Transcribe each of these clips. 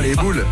les boules.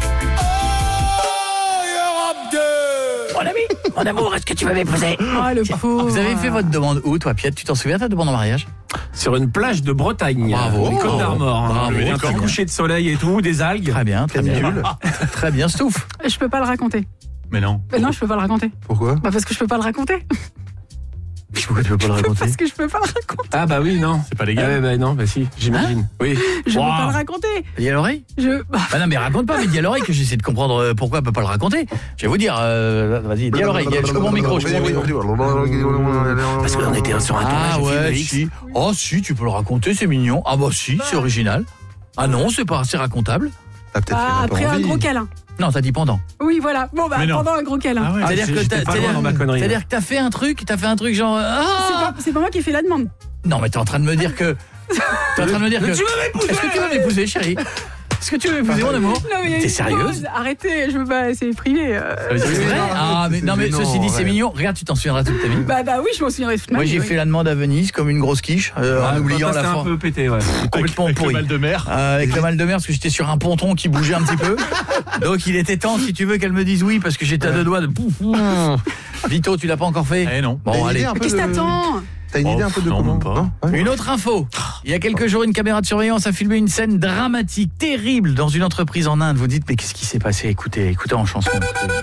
Mon amour, est-ce que tu vas m'épouser? Oh, le pauvre. Vous avez fait votre demande où, toi, Piet? Tu t'en souviens, ta demande en mariage? Sur une plage de Bretagne. Bravo. Une Côte d'Armor. Bravo. Un petit coucher de soleil et tout, des algues. Très bien, très bien. Très bien, Stouff. Je peux pas le raconter. Mais non. Non, je peux pas le raconter. Pourquoi? Bah parce que je peux pas le raconter. Pourquoi tu veux pas le raconter? Parce que je peux pas le raconter. Ah bah oui, non. C'est pas Ah légal. ouais, bah non, bah si, j'imagine. Oui. Je Wow. peux pas le raconter. Dis à l'oreille? Bah, Non, mais raconte pas, mais dis à l'oreille que j'essaie de comprendre pourquoi elle peut pas le raconter. Je vais vous dire, vas-y, dis à l'oreille. Je coupe mon micro, je coupe mon micro. Parce qu'on était sur un tournage de film ouais, de X. si. Oh, si, tu peux le raconter, c'est mignon. Ah bah si, c'est original. Ah non, c'est pas assez racontable. Ah, peut-être qu'il a pas après un envie. gros câlin. Non, t'as dit pendant. Oui, voilà. Bon, bah, Mais non. pendant un gros câlin. Ah ouais. C'est-à-dire que j'étais pas loin dans ma connerie. c'est-à-dire que t'as fait un truc genre C'est pas moi qui ai fait la demande. Non, mais t'es en train de me dire que t'es en train de me dire que Tu veux m'épouser? Est-ce que tu veux m'épouser, chérie? Est-ce que tu veux m'épouser, mon amour? Non, mais T'es sérieuse? Arrêtez, je veux pas, c'est privé. C'est vrai? Ah, mais non, mais ceci dit, c'est mignon. Regarde, tu t'en souviendras toute ta vie. Bah oui, je m'en souviendrai toute ma Moi, vie, j'ai oui. fait la demande à Venise comme une grosse quiche, en oubliant la C'était un fois. peu pété, ouais. Complètement Avec pourri. le mal de mer. Avec le mal de mer, parce que j'étais sur un ponton qui bougeait un petit peu. Donc il était temps, si tu veux, qu'elle me dise oui, parce que j'étais à deux doigts de... Vito, tu l'as pas encore fait? Eh non. T'as Bon, une allez. idée un peu Qu'est-ce que de- t'attends? T'as une idée un peu de non, comment? même pas. Non Ouais. Une autre info. Il y a quelques jours, une caméra de surveillance a filmé une scène dramatique, terrible, dans une entreprise en Inde. Vous dites, mais qu'est-ce qui s'est passé? Écoutez en chanson.